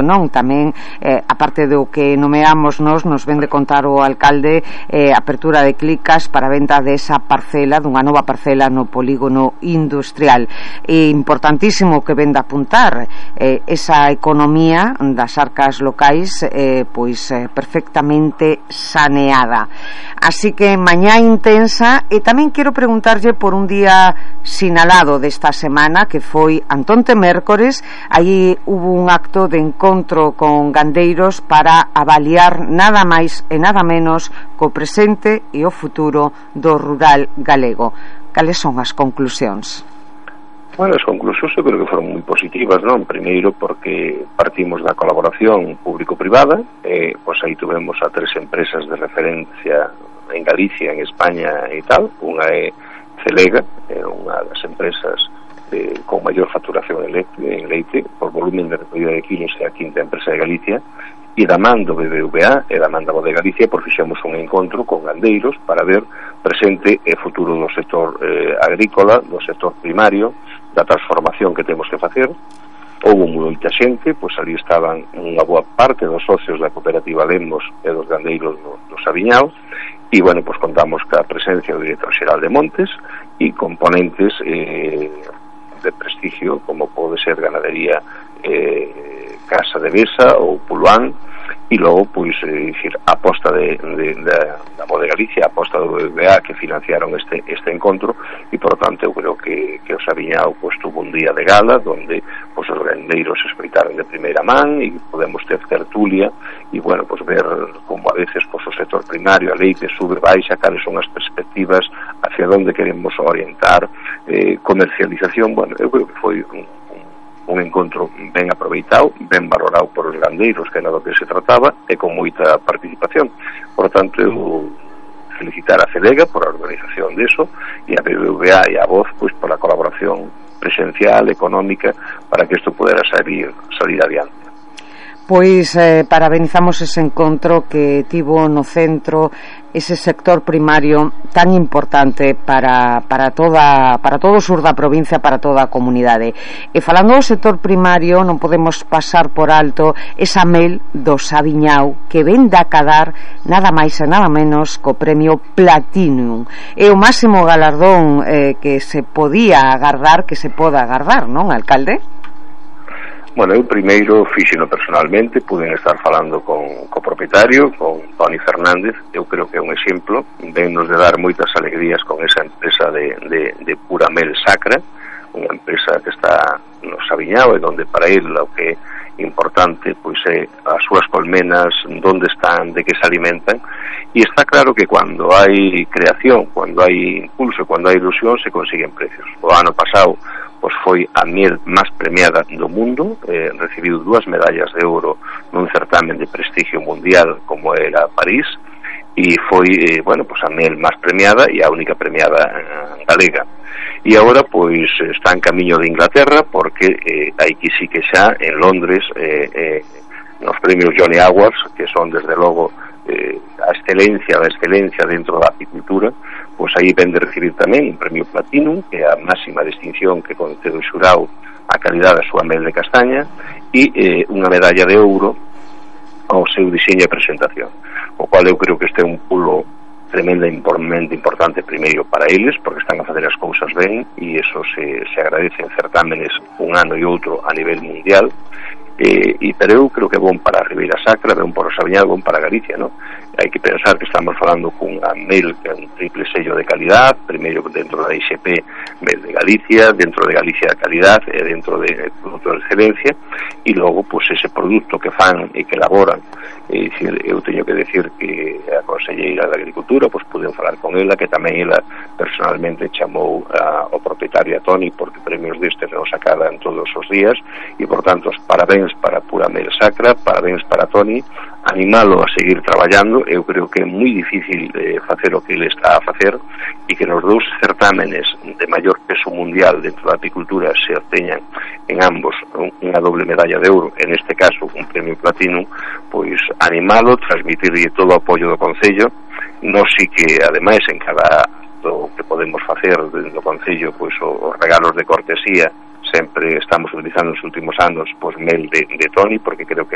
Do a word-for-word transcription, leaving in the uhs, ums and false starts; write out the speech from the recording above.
non? Tamén, eh, aparte do que nomeamos nos, nos ven de contar o alcalde, eh, apertura de clicas para venta desa parcela, dunha nova parcela no polígono industrial. É importantísimo que venda apuntar eh, esa economía das arcas locais eh, pois eh, perfectamente saneada. Así que mañá intensa, e tamén quero preguntarlle por un día sinalado desta semana, que foi Antonte Mércores. Aí hubo un acto de encontro con gandeiros para avaliar nada máis e nada menos co presente e o futuro do rural galego. Cales son as conclusións? Bueno, as conclusións eu creo que foron moi positivas, non? Primeiro porque partimos da colaboración público-privada, eh, pois aí tuvemos a tres empresas de referencia en Galicia, en España e tal. Unha é Celega, é unha das empresas de, con maior facturación en leite, en leite por volumen de recollida de kilos, é a quinta empresa de Galicia, e da man do B B V A e da man da Bodega Galicia, por fixemos un encontro con gandeiros para ver presente e futuro do sector eh, agrícola, do sector primario, da transformación que temos que facer. Houve moita xente, pois ali estaban unha boa parte dos socios da cooperativa Lemos e dos gandeiros do, do Sabiñao, e, bueno, pois contamos ca presencia do director xeral de Montes e componentes eh, de prestigio, como pode ser Ganadería eh, Casa de Besa ou Puluán, e logo, pois, eh, dicir, a aposta de, de, de, da Bodega Galicia, a aposta do B B V A que financiaron este, este encontro, e, por tanto, eu creo que, que o Sabiñao, pois, tuvo un día de gala, donde, pois, os gandeiros explicaron de primeira man, e podemos ter tertulia, e, bueno, pois, ver como a veces, pois, o sector primario, a leite, sube, baixa, cales son as perspectivas, hacia onde queremos orientar, eh, comercialización. Bueno, eu creo que foi un un encontro ben aproveitado, ben valorado por os gandeiros, que era do que se trataba, e con moita participación. Por tanto, eu felicitar a Celega por a organización deso, e a B B V A e a Voz, pois, por a colaboración presencial, económica, para que isto pudera salir, salir adiante. Pois eh, parabenizamos ese encontro que tivo no centro ese sector primario tan importante para, para, toda, para todo o sur da provincia, para toda a comunidade. E falando do sector primario, non podemos pasar por alto esa mel do Sabiñao, que ven de acadar nada máis e nada menos co premio Platinum. É o máximo galardón eh, que se podía agardar, que se poda agardar, non, alcalde? Bueno, eu primeiro fixeno personalmente, puden estar falando con co propietario, con Toni Fernández. Eu creo que é un exemplo, vennos de dar moitas alegrías con esa empresa de, de, de pura mel sacra, unha empresa que está no Sabiñao, e donde para ele o que é importante pois é as súas colmenas, onde están, de que se alimentan, e está claro que cando hai creación, cando hai impulso, cando hai ilusión, se consiguen precios. O ano pasado pois foi a miel máis premiada do mundo, eh, recibiu dúas medallas de ouro nun certamen de prestigio mundial como era París, e foi, eh, bueno, pois a miel máis premiada e a única premiada eh, galega. E agora, pois, está en camiño de Inglaterra, porque eh, hai que sí que xa en Londres eh, eh, nos premios Johnny Awards, que son desde logo eh, a excelencia, a excelencia dentro da apicultura, pois aí ven de recibir tamén un premio Platinum, que é a máxima distinción que concede o xurao a calidad da súa mel de castaña, e eh, unha medalla de ouro ao seu diseño e presentación, o cual eu creo que este é un pulo tremendamente importante primeiro para eles, porque están a fazer as cousas ben, e eso se, se agradece en certámenes un ano e outro a nivel mundial. Eh, e pero eu creo que é bon para a Ribeira Sacra, bon para o Sabiñao, bon para Galicia, non? Hai que pensar que estamos falando cun mel que é un triple sello de calidad, primeiro dentro da I X P mel de Galicia, dentro de Galicia de calidad e dentro de produto de excelencia, e logo, pois, ese produto que fan e que elaboran, é dicir, eu teño que decir que a conselleira de Agricultura, pois, puden falar con ela, que tamén ela personalmente chamou a, ao propietario a Toni, porque premios destes non sacadan todos os días, e, por tanto, parabéns para Pura Mel Sacra, parabéns para Toni, animalo a seguir traballando. Eu creo que é moi difícil eh, facer o que ele está a facer, e que nos dous certámenes de maior peso mundial dentro da apicultura se obteñan en ambos unha doble medalla de ouro, en este caso un premio Platinum, pois animalo, transmitirlle todo o apoio do Concello. Non si que, ademais, en cada acto que podemos facer do Concello, pois os regalos de cortesía sempre estamos utilizando nos últimos anos, pois, mel de, de Toni, porque creo que